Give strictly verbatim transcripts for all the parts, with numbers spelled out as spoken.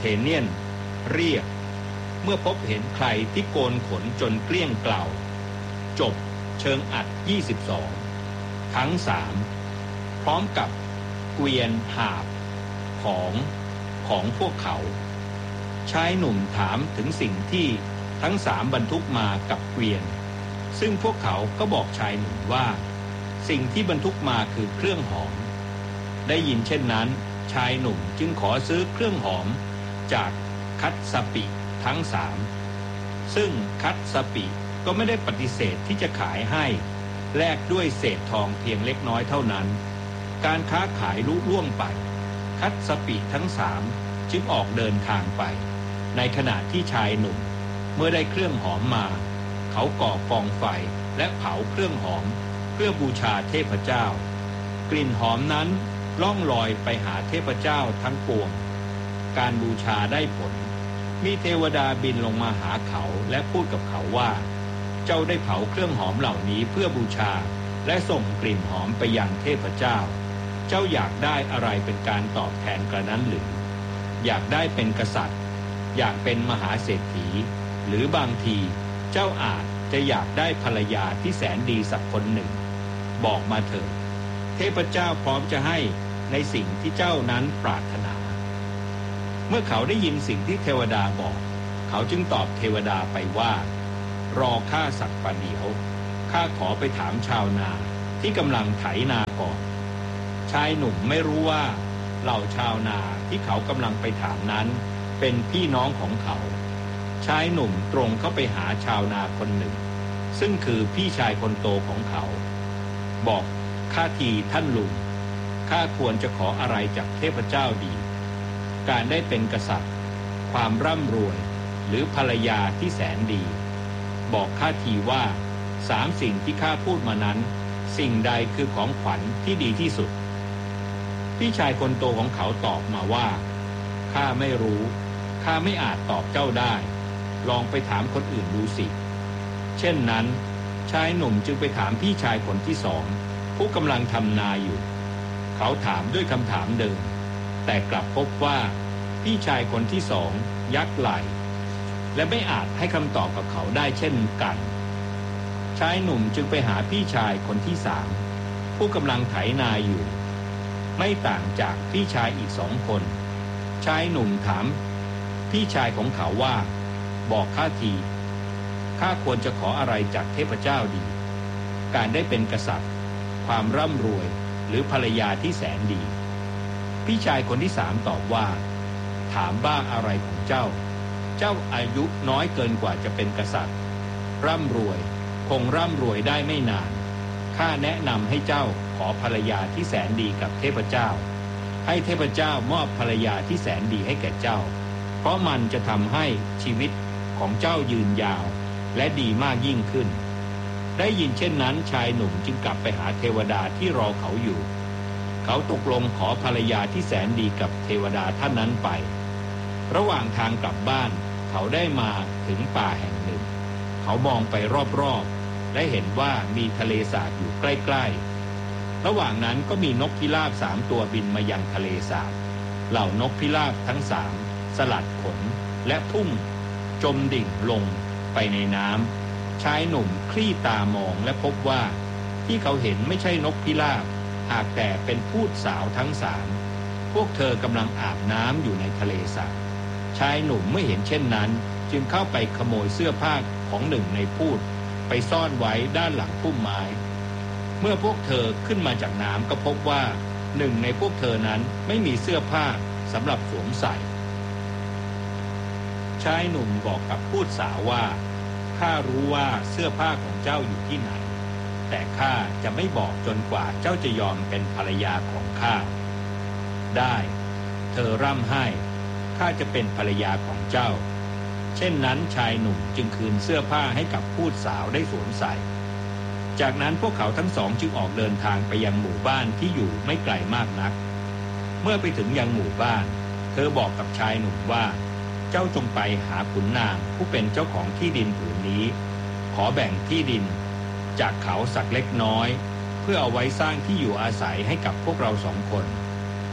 เนียนเรียกเมื่อพบเห็นใครที่โกนขนจนเกลี้ยงเกลาจบเชิงอัดยี่สิบสองทั้งสามพร้อมกับเกวียนหาบของของพวกเขาชายหนุ่มถามถึงสิ่งที่ทั้งสามบรรทุกมากับเกวียนซึ่งพวกเขาก็บอกชายหนุ่มว่าสิ่งที่บรรทุกมาคือเครื่องหอมได้ยินเช่นนั้นชายหนุ่มจึงขอซื้อเครื่องหอมจากคัตสปิทั้งสามซึ่งคัตสปิก็ไม่ได้ปฏิเสธที่จะขายให้แลกด้วยเศษทองเพียงเล็กน้อยเท่านั้นการค้าขายลุล่วงไปคัตสปิทั้งสามจึงออกเดินทางไปในขณะที่ชายหนุ่มเมื่อได้เครื่องหอมมาเขาก่อกองไฟและเผาเครื่องหอมเพื่อบูชาเทพเจ้ากลิ่นหอมนั้นล่องลอยไปหาเทพเจ้าทั้งปวงการบูชาได้ผลมีเทวดาบินลงมาหาเขาและพูดกับเขาว่าเจ้าได้เผาเครื่องหอมเหล่านี้เพื่อบูชาและส่งกลิ่นหอมไปยังเทพเจ้าเจ้าอยากได้อะไรเป็นการตอบแทนกระนั้นหรืออยากได้เป็นกษัตริย์อยากเป็นมหาเศรษฐีหรือบางทีเจ้าอาจจะอยากได้ภรรยาที่แสนดีสักคนหนึ่งบอกมาเถิดเทพเจ้าพร้อมจะให้ในสิ่งที่เจ้านั้นปรารถนาเมื่อเขาได้ยินสิ่งที่เทวดาบอกเขาจึงตอบเทวดาไปว่ารอข้าสักประเดี๋ยวข้าขอไปถามชาวนาที่กำลังไถนาก่อนชายหนุ่มไม่รู้ว่าเหล่าชาวนาที่เขากำลังไปถามนั้นเป็นพี่น้องของเขาชายหนุ่มตรงเข้าไปหาชาวนาคนหนึ่งซึ่งคือพี่ชายคนโตของเขาบอกข้าทีท่านลุงข้าควรจะขออะไรจากเทพเจ้าดีการได้เป็นกษัตริย์ความร่ำรวยหรือภรรยาที่แสนดีบอกข้าทีว่าสามสิ่งที่ข้าพูดมานั้นสิ่งใดคือของขวัญที่ดีที่สุดพี่ชายคนโตของเขาตอบมาว่าข้าไม่รู้ข้าไม่อาจตอบเจ้าได้ลองไปถามคนอื่นดูสิเช่นนั้นชายหนุ่มจึงไปถามพี่ชายคนที่สองผู้กำลังทำนาอยู่เขาถามด้วยคำถามเดิมแต่กลับพบว่าพี่ชายคนที่สองยักไหล่และไม่อาจให้คำตอบกับเขาได้เช่นกันชายหนุ่มจึงไปหาพี่ชายคนที่สามผู้กำลังไถนาอยู่ไม่ต่างจากพี่ชายอีกสองคนชายหนุ่มถามพี่ชายของเขาว่าบอกข้าทีข้าควรจะขออะไรจากเทพเจ้าดีการได้เป็นกษัตริย์ความร่ำรวยหรือภรรยาที่แสนดีพี่ชายคนที่สามตอบว่าถามบ้างอะไรของเจ้าเจ้าอายุน้อยเกินกว่าจะเป็นกษัตริย์ร่ำรวยคงร่ำรวยได้ไม่นานข้าแนะนำให้เจ้าขอภรรยาที่แสนดีกับเทพเจ้าให้เทพเจ้ามอบภรรยาที่แสนดีให้แก่เจ้าเพราะมันจะทำให้ชีวิตของเจ้ายืนยาวและดีมากยิ่งขึ้นได้ยินเช่นนั้นชายหนุ่มจึงกลับไปหาเทวดาที่รอเขาอยู่เขาตกลงขอภรรยาที่แสนดีกับเทวดาท่านนั้นไประหว่างทางกลับบ้านเขาได้มาถึงป่าแห่งหนึ่งเขามองไปรอบๆและเห็นว่ามีทะเลสาบอยู่ใกล้ๆระหว่างนั้นก็มีนกพิราบสามตัวบินมายังทะเลสาบเหล่านกพิราบทั้งสามสลัดขนและพุ่งจมดิ่งลงไปในน้ำชายหนุ่มคลี่ตามองและพบว่าที่เขาเห็นไม่ใช่นกพิราบหากแต่เป็นพูดสาวทั้งสามพวกเธอกำลังอาบน้ำอยู่ในทะเลสาบชายหนุ่มไม่เห็นเช่นนั้นจึงเข้าไปขโมยเสื้อผ้าของหนึ่งในพูดไปซ่อนไว้ด้านหลังพุ่มไม้เมื่อพวกเธอขึ้นมาจากน้ำก็พบว่าหนึ่งในพวกเธอนั้นไม่มีเสื้อผ้าสำหรับสวมใส่ชายหนุ่มบอกกับพูดสาวว่าข้ารู้ว่าเสื้อผ้าของเจ้าอยู่ที่ไหนแต่ข้าจะไม่บอกจนกว่าเจ้าจะยอมเป็นภรรยาของข้าได้เธอร่ำไห้ข้าจะเป็นภรรยาของเจ้าเช่นนั้นชายหนุ่มจึงคืนเสื้อผ้าให้กับพูดสาวได้สวมใส่จากนั้นพวกเขาทั้งสองจึงออกเดินทางไปยังหมู่บ้านที่อยู่ไม่ไกลมากนักเมื่อไปถึงยังหมู่บ้านเธอบอกกับชายหนุ่มว่าเจ้าจงไปหาขุนนางผู้เป็นเจ้าของที่ดินผืนนี้ขอแบ่งที่ดินจากเขาสักเล็กน้อยเพื่อเอาไว้สร้างที่อยู่อาศัยให้กับพวกเราสองคน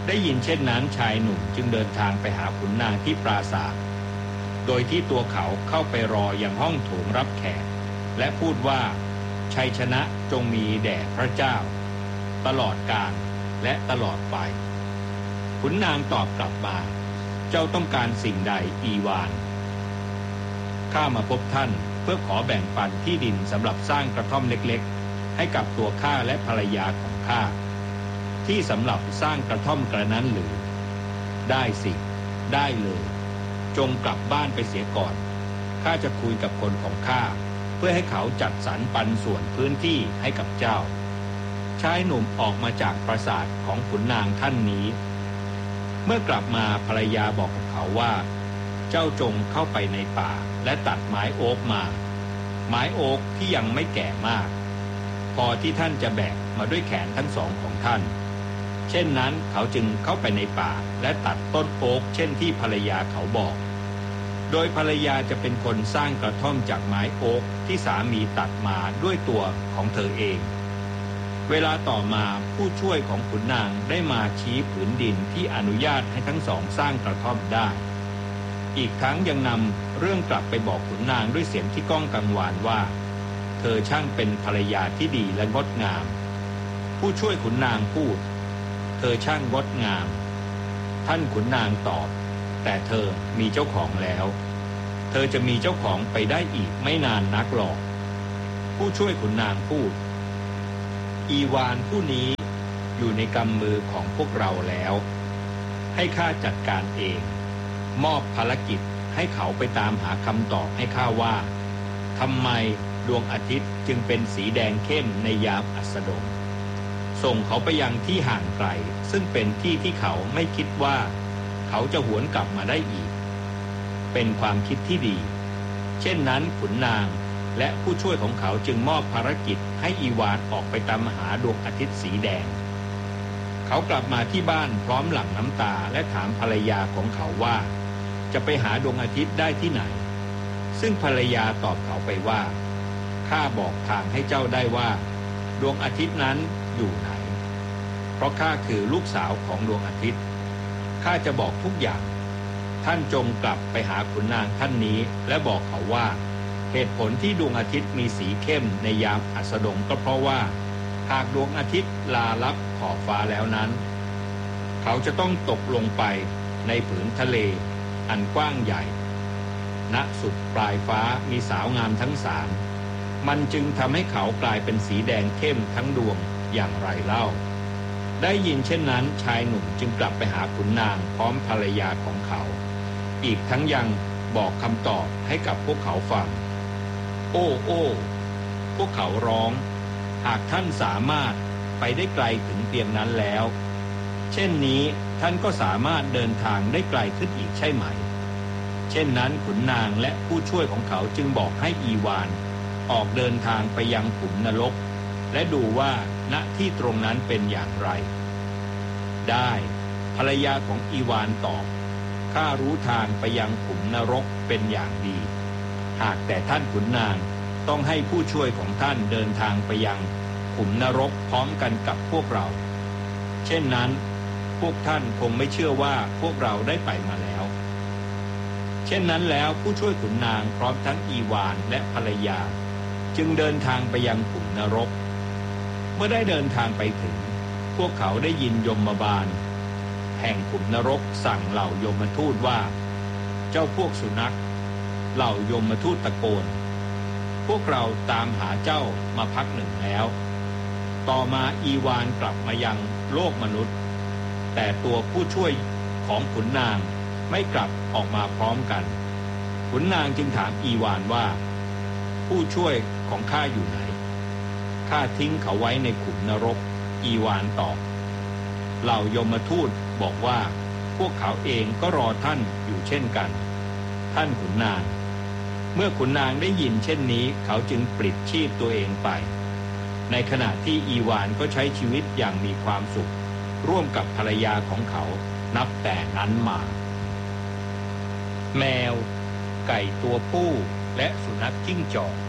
ได้ยินเช่นนั้นชายหนุ่มจึงเดินทางไปหาขุนนางที่ปราสาทโดยที่ตัวเขาเข้าไปรออย่างห้องโถงรับแขกและพูดว่าชัยชนะจงมีแด่พระเจ้าตลอดกาลและตลอดไปขุนนางตอบกลับมาเจ้าต้องการสิ่งใดอีวานข้ามาพบท่านเพื่อขอแบ่งปันที่ดินสำหรับสร้างกระท่อมเล็กๆให้กับตัวข้าและภรรยาของข้าที่สำหรับสร้างกระท่อมกระนั้นหรือได้สิได้เลยจงกลับบ้านไปเสียก่อนข้าจะคุยกับคนของข้าเพื่อให้เขาจัดสรรปันส่วนพื้นที่ให้กับเจ้าชายหนุ่มออกมาจากปราสาทของขุนนางท่านนี้เมื่อกลับมาภรรยาบอกกับเขาว่าเจ้าจงเข้าไปในป่าและตัดไม้โอ๊กมาไม้โอ๊กที่ยังไม่แก่มากพอที่ท่านจะแบกมาด้วยแขนทั้งสองของท่านเช่นนั้นเขาจึงเข้าไปในป่าและตัดต้นโอ๊กเช่นที่ภรรยาเขาบอกโดยภรรยาจะเป็นคนสร้างกระท่อมจากไม้โอ๊กที่สามีตัดมาด้วยตัวของเธอเองเวลาต่อมาผู้ช่วยของขุนนางได้มาชี้ผืนดินที่อนุญาตให้ทั้งสองสร้างกระท่อมได้อีกทั้งยังนำเรื่องกลับไปบอกขุนนางด้วยเสียงที่ก้องกังวานว่าเธอช่างเป็นภรรยาที่ดีและงดงามผู้ช่วยขุนนางพูดเธอช่างงดงามท่านขุนนางตอบแต่เธอมีเจ้าของแล้วเธอจะมีเจ้าของไปได้อีกไม่นานนักหรอกผู้ช่วยขุนนางพูดอีวานผู้นี้อยู่ในกำมือของพวกเราแล้วให้ข้าจัดการเองมอบภารกิจให้เขาไปตามหาคำตอบให้ข้าว่าทำไมดวงอาทิตย์จึงเป็นสีแดงเข้มในยามอัสดงส่งเขาไปยังที่ห่างไกลซึ่งเป็นที่ที่เขาไม่คิดว่าเขาจะหวนกลับมาได้อีกเป็นความคิดที่ดีเช่นนั้นขุนนางและผู้ช่วยของเขาจึงมอบภารกิจให้อีวานออกไปตามหาดวงอาทิตย์สีแดงเขากลับมาที่บ้านพร้อมหลั่งน้ำตาและถามภรรยาของเขาว่าจะไปหาดวงอาทิตย์ได้ที่ไหนซึ่งภรรยาตอบเขาไปว่าข้าบอกทางให้เจ้าได้ว่าดวงอาทิตย์นั้นอยู่ไหนเพราะข้าคือลูกสาวของดวงอาทิตย์ข้าจะบอกทุกอย่างท่านจงกลับไปหาขุนนางท่านนี้และบอกเขาว่าเหตุผลที่ดวงอาทิตย์มีสีเข้มในยามอัสดงก็เพราะว่าหากดวงอาทิตย์ลาลับขอบฟ้าแล้วนั้นเขาจะต้องตกลงไปในผืนทะเลอันกว้างใหญ่ณสุดปลายฟ้ามีสาวงามทั้งสามมันจึงทำให้เขากลายเป็นสีแดงเข้มทั้งดวงอย่างไรเล่าได้ยินเช่นนั้นชายหนุ่มจึงกลับไปหาขุนนางพร้อมภรรยาของเขาอีกทั้งยังบอกคำตอบให้กับพวกเขาฟังโอ้โอ้พวกเขาร้องหากท่านสามารถไปได้ไกลถึงเพียงนั้นแล้วเช่นนี้ท่านก็สามารถเดินทางได้ไกลขึ้นอีกใช่ไหมเช่นนั้นขุนนางและผู้ช่วยของเขาจึงบอกให้อีวานออกเดินทางไปยังขุมนรกและดูว่าณที่ตรงนั้นเป็นอย่างไรได้ภรรยาของอีวานตอบข้ารู้ทางไปยังขุมนรกเป็นอย่างดีหากแต่ท่านขุนนางต้องให้ผู้ช่วยของท่านเดินทางไปยังขุมนรกพร้อมกันกับพวกเราเช่นนั้นพวกท่านคงไม่เชื่อว่าพวกเราได้ไปมาแล้วเช่นนั้นแล้วผู้ช่วยขุนนางพร้อมทั้งอีวานและภรรยาจึงเดินทางไปยังขุมนรกเมื่อได้เดินทางไปถึงพวกเขาได้ยินยมบาลแห่งขุมนรกสั่งเหล่ายมทูตว่าเจ้าพวกสุนัขเหล่ายมทูตตะโกนพวกเราตามหาเจ้ามาพักหนึ่งแล้วต่อมาอีวานกลับมายังโลกมนุษย์แต่ตัวผู้ช่วยของขุนนางไม่กลับออกมาพร้อมกันขุนนางจึงถามอีวานว่าผู้ช่วยของข้าอยู่ไหนข้าทิ้งเขาไว้ในขุมนรกอีวานตอบเหล่ายมทูตบอกว่าพวกเขาเองก็รอท่านอยู่เช่นกันท่านขุนนางเมื่อขุนนางได้ยินเช่นนี้เขาจึงปลิดชีพตัวเองไปในขณะที่อีวานก็ใช้ชีวิตอย่างมีความสุขร่วมกับภรรยาของเขานับแต่นั้นมาแมวไก่ตัวผู้และสุนัขจิ้งจอก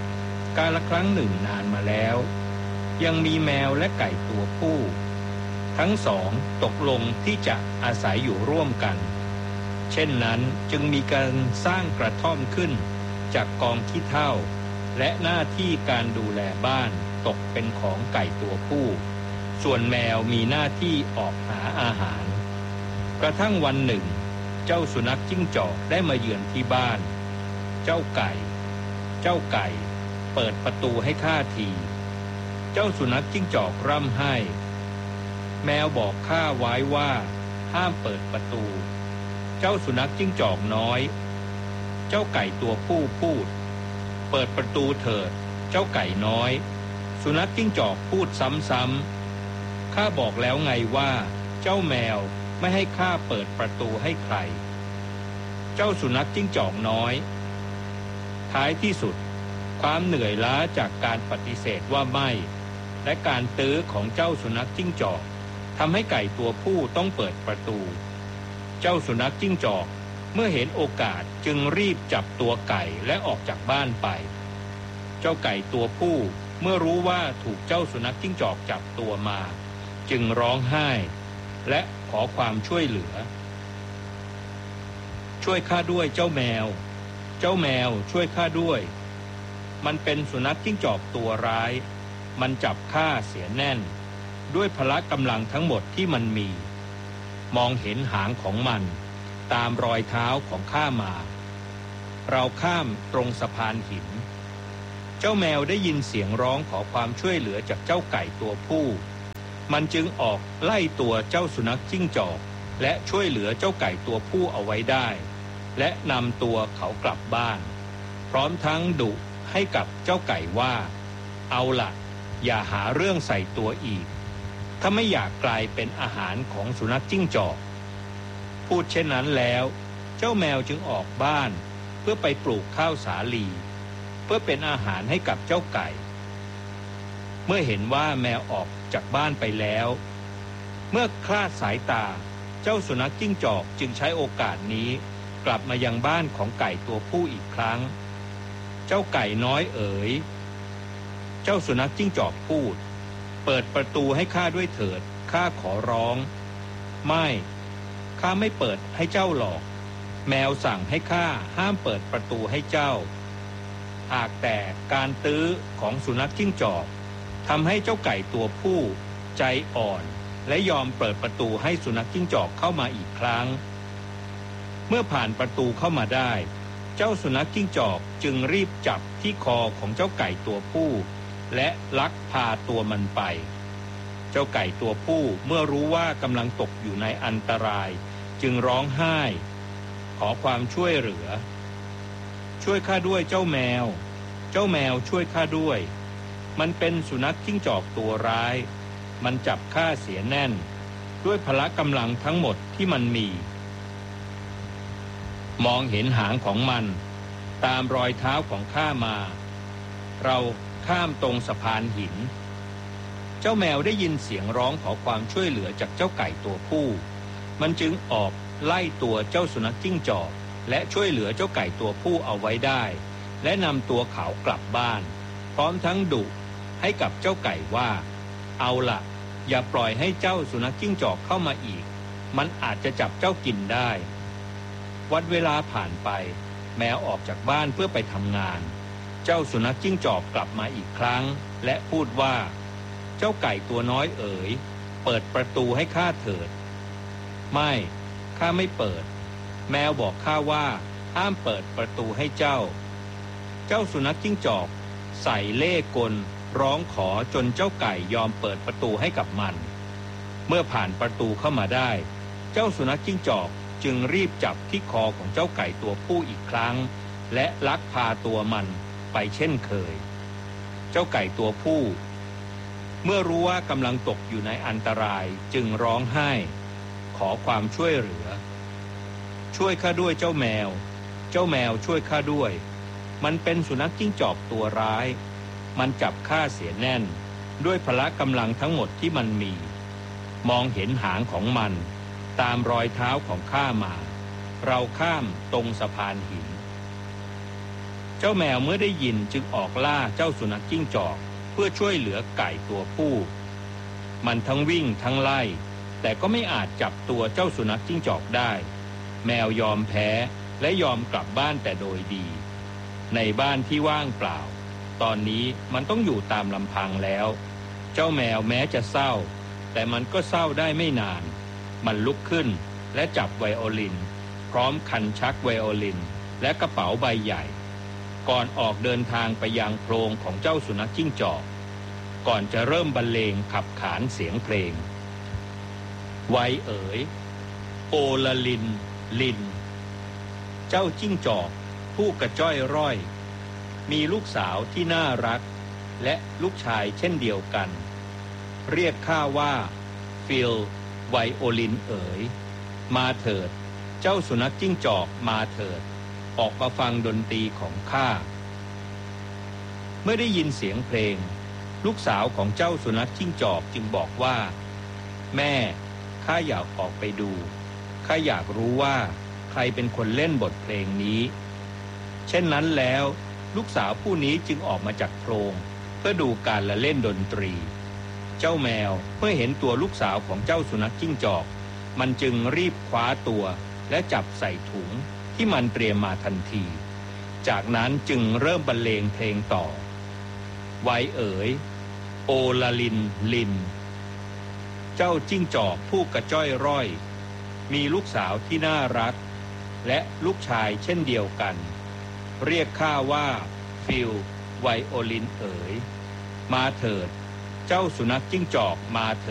กาลครั้งหนึ่งนานมาแล้วยังมีแมวและไก่ตัวผู้ทั้งสองตกลงที่จะอาศัยอยู่ร่วมกันเช่นนั้นจึงมีการสร้างกระท่อมขึ้นจากกองขี้เถ้าและหน้าที่การดูแลบ้านตกเป็นของไก่ตัวผู้ส่วนแมวมีหน้าที่ออกหาอาหารกระทั่งวันหนึ่งเจ้าสุนัขจิ้งจอกได้มาเยือนที่บ้านเจ้าไก่เจ้าไก่เปิดประตูให้ข้าทีเจ้าสุนัขจิ้งจอกร่ำไห้แมวบอกข้าไว้ว่าห้ามเปิดประตูเจ้าสุนัขจิ้งจอกน้อยเจ้าไก่ตัวผู้พูดเปิดประตูเถิดเจ้าไก่น้อยสุนัขจิ้งจอกพูดซ้ำๆข้าบอกแล้วไงว่าเจ้าแมวไม่ให้ข้าเปิดประตูให้ใครเจ้าสุนัขจิ้งจอกน้อยท้ายที่สุดความเหนื่อยล้าจากการปฏิเสธว่าไม่และการตื้อของเจ้าสุนัขจิ้งจอกทำให้ไก่ตัวผู้ต้องเปิดประตูเจ้าสุนัขจิ้งจอกเมื่อเห็นโอกาสจึงรีบจับตัวไก่และออกจากบ้านไปเจ้าไก่ตัวผู้เมื่อรู้ว่าถูกเจ้าสุนัขจิ้งจอกจับตัวมาจึงร้องไห้และขอความช่วยเหลือช่วยข้าด้วยเจ้าแมวเจ้าแมวช่วยข้าด้วยมันเป็นสุนัขจิ้งจอกตัวร้ายมันจับข้าเสียแน่นด้วยพละกำลังทั้งหมดที่มันมีมองเห็นหางของมันตามรอยเท้าของข้ามาเราข้ามตรงสะพานหินเจ้าแมวได้ยินเสียงร้องขอความช่วยเหลือจากเจ้าไก่ตัวผู้มันจึงออกไล่ตัวเจ้าสุนัขจิ้งจอกและช่วยเหลือเจ้าไก่ตัวผู้เอาไว้ได้และนำตัวเขากลับบ้านพร้อมทั้งดุให้กับเจ้าไก่ว่าเอาล่ะอย่าหาเรื่องใส่ตัวอีกถ้าไม่อยากกลายเป็นอาหารของสุนัขจิ้งจอกพูดเช่นนั้นแล้วเจ้าแมวจึงออกบ้านเพื่อไปปลูกข้าวสาลีเพื่อเป็นอาหารให้กับเจ้าไก่เมื่อเห็นว่าแมวออกจากบ้านไปแล้วเมื่อคลาดสายตาเจ้าสุนัขจิ้งจอกจึงใช้โอกาสนี้กลับมายังบ้านของไก่ตัวผู้อีกครั้งเจ้าไก่น้อยเอ๋ยเจ้าสุนัขจิ้งจอกพูดเปิดประตูให้ข้าด้วยเถิดข้าขอร้องไม่ข้าไม่เปิดให้เจ้าหรอกแมวสั่งให้ข้าห้ามเปิดประตูให้เจ้าหากแต่การตื้อของสุนัขจิ้งจอกทำให้เจ้าไก่ตัวผู้ใจอ่อนและยอมเปิดประตูให้สุนัขจิ้งจอกเข้ามาอีกครั้งเมื่อผ่านประตูเข้ามาได้เจ้าสุนัขจิ้งจอกจึงรีบจับที่คอของเจ้าไก่ตัวผู้และลักพาตัวมันไปเจ้าไก่ตัวผู้เมื่อรู้ว่ากำลังตกอยู่ในอันตรายจึงร้องไห้ขอความช่วยเหลือช่วยข้าด้วยเจ้าแมวเจ้าแมวช่วยข้าด้วยมันเป็นสุนัขจิ้งจอกตัวร้ายมันจับข้าเสียแน่นด้วยพละกำลังทั้งหมดที่มันมีมองเห็นหางของมันตามรอยเท้าของข้ามาเราข้ามตรงสะพานหินเจ้าแมวได้ยินเสียงร้องขอความช่วยเหลือจากเจ้าไก่ตัวผู้มันจึงออกไล่ตัวเจ้าสุนัขจิ้งจอกและช่วยเหลือเจ้าไก่ตัวผู้เอาไว้ได้และนำตัวเขากลับบ้านพร้อมทั้งดุให้กับเจ้าไก่ว่าเอาล่ะอย่าปล่อยให้เจ้าสุนัขจิ้งจอกเข้ามาอีกมันอาจจะจับเจ้ากินได้วันเวลาผ่านไปแมวออกจากบ้านเพื่อไปทำงานเจ้าสุนัขจิ้งจอกกลับมาอีกครั้งและพูดว่าเจ้าไก่ตัวน้อยเอ๋ยเปิดประตูให้ข้าเถิดไม่ข้าไม่เปิดแมวบอกข้าว่าห้ามเปิดประตูให้เจ้าเจ้าสุนัขจิ้งจอกใส่เล่ห์กลร้องขอจนเจ้าไก่ยอมเปิดประตูให้กับมันเมื่อผ่านประตูเข้ามาได้เจ้าสุนัขจิ้งจอกจึงรีบจับที่คอของเจ้าไก่ตัวผู้อีกครั้งและลักพาตัวมันไปเช่นเคยเจ้าไก่ตัวผู้เมื่อรู้ว่ากำลังตกอยู่ในอันตรายจึงร้องไห้ขอความช่วยเหลือช่วยข้าด้วยเจ้าแมวเจ้าแมวช่วยข้าด้วยมันเป็นสุนัขจิ้งจอกตัวร้ายมันจับข้าเสียแน่นด้วยพละกำลังทั้งหมดที่มันมีมองเห็นหางของมันตามรอยเท้าของข้ามาเราข้ามตรงสะพานหินเจ้าแมวเมื่อได้ยินจึงออกล่าเจ้าสุนัขจิ้งจอกเพื่อช่วยเหลือไก่ตัวผู้มันทั้งวิ่งทั้งไล่แต่ก็ไม่อาจจับตัวเจ้าสุนัขจิ้งจอกได้แมวยอมแพ้และยอมกลับบ้านแต่โดยดีในบ้านที่ว่างเปล่าตอนนี้มันต้องอยู่ตามลำพังแล้วเจ้าแมวแม้จะเศร้าแต่มันก็เศร้าได้ไม่นานมันลุกขึ้นและจับไวโอลินพร้อมคันชักไวโอลินและกระเป๋าใบใหญ่ก่อนออกเดินทางไปยังโพรงของเจ้าสุนัขจิ้งจอกก่อนจะเริ่มบรรเลงขับขานเสียงเพลงไวเอ๋ยโอละลินลินเจ้าจิ้งจอกผู้กระจ้อยร่อยมีลูกสาวที่น่ารักและลูกชายเช่นเดียวกันเรียกข้าว่าฟิลไวโอลินเอ๋ยมาเถิดเจ้าสุนัขจิ้งจอกมาเถิดออกมาฟังดนตรีของข้าเมื่อได้ยินเสียงเพลงลูกสาวของเจ้าสุนัขจิ้งจอกจึงบอกว่าแม่ข้าอยากออกไปดูข้าอยากรู้ว่าใครเป็นคนเล่นบทเพลงนี้เช่นนั้นแล้วลูกสาวผู้นี้จึงออกมาจากโพรงเพื่อดูการละเล่นดนตรีเจ้าแมวเมื่อเห็นตัวลูกสาวของเจ้าสุนัขจิ้งจอกมันจึงรีบคว้าตัวและจับใส่ถุงที่มันเตรียมมาทันทีจากนั้นจึงเริ่มบรรเลงเพลงต่อไวเอ๋ยโอลาลินลินเจ้าจิ้งจอกผู้กระจ้อยร่อยมีลูกสาวที่น่ารักและลูกชายเช่นเดียวกันเรียกข้าว่าฟิลไวโอลินเอ๋ยมาเถิดเจ้าสุนัขจิ้งจอกมาเถิด